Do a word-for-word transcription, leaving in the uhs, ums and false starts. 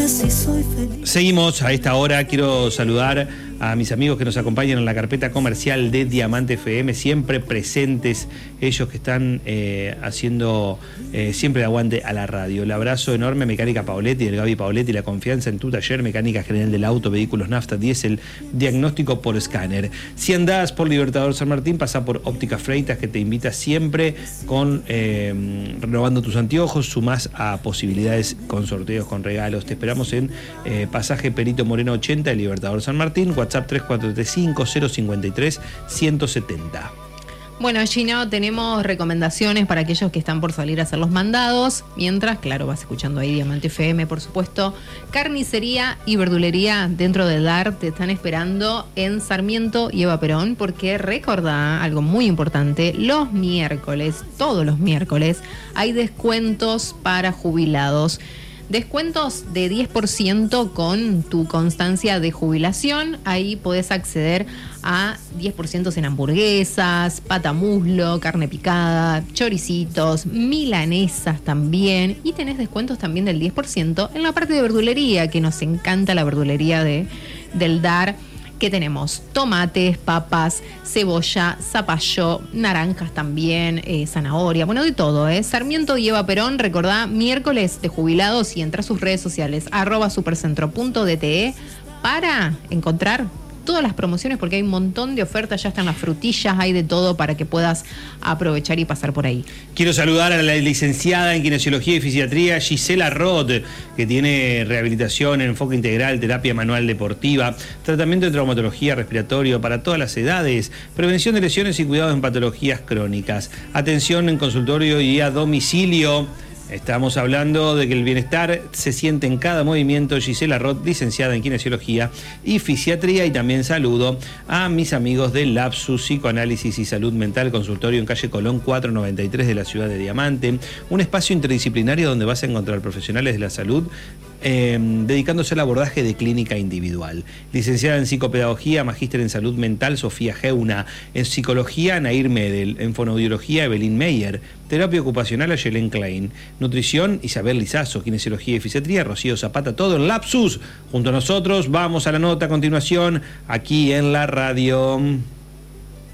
si soy feliz. Seguimos a esta hora. Quiero saludar a mis amigos que nos acompañan en la carpeta comercial de Diamante F M, siempre presentes, ellos que están eh, haciendo eh, siempre de aguante a la radio. El abrazo enorme, Mecánica Paoletti, del Gaby Paoletti, la confianza en tu taller, mecánica general del auto, vehículos, nafta, diésel, diagnóstico por escáner. Si andás por Libertador San Martín, pasa por Óptica Freitas, que te invita siempre con eh, renovando tus anteojos, sumás a posibilidades con sorteos, con regalos. Te esperamos en eh, Pasaje Perito Moreno ochenta de Libertador San Martín, WhatsApp tres cuatro tres cinco, cero cinco tres, uno siete cero. Bueno, Gino, tenemos recomendaciones para aquellos que están por salir a hacer los mandados. Mientras, claro, vas escuchando ahí Diamante F M, por supuesto. Carnicería y verdulería dentro del D A R te están esperando en Sarmiento y Eva Perón, porque recordá algo muy importante: los miércoles, todos los miércoles, hay descuentos para jubilados. Descuentos de diez por ciento con tu constancia de jubilación. Ahí podés acceder a diez por ciento en hamburguesas, patamuslo, carne picada, choricitos, milanesas también. Y tenés descuentos también del diez por ciento en la parte de verdulería, que nos encanta la verdulería de, del D A R. Que tenemos tomates, papas, cebolla, zapallo, naranjas también, eh, zanahoria, bueno, de todo, ¿eh? Sarmiento y Eva Perón, recordá, miércoles de jubilados, y entra a sus redes sociales, arroba supercentro punto d t e, para encontrar todas las promociones, porque hay un montón de ofertas, ya están las frutillas, hay de todo para que puedas aprovechar y pasar por ahí. Quiero saludar a la licenciada en Kinesiología y Fisiatría, Gisela Roth, que tiene rehabilitación, enfoque integral, terapia manual deportiva, tratamiento de traumatología respiratorio para todas las edades, prevención de lesiones y cuidados en patologías crónicas, atención en consultorio y a domicilio. Estamos hablando de que el bienestar se siente en cada movimiento. Gisela Roth, licenciada en Kinesiología y Fisiatría. Y también saludo a mis amigos de Lapsus Psicoanálisis y Salud Mental, consultorio en calle Colón cuatrocientos noventa y tres de la ciudad de Diamante. Un espacio interdisciplinario donde vas a encontrar profesionales de la salud Eh, dedicándose al abordaje de clínica individual. Licenciada en Psicopedagogía, magíster en Salud Mental, Sofía Geuna. En Psicología, Nair Medel. En Fonoaudiología, Evelyn Meyer. Terapia ocupacional, Ayelen Klein. Nutrición, Isabel Lizazo. Kinesiología y Fisiatría, Rocío Zapata. Todo en Lapsus. Junto a nosotros, vamos a la nota a continuación, aquí en la radio.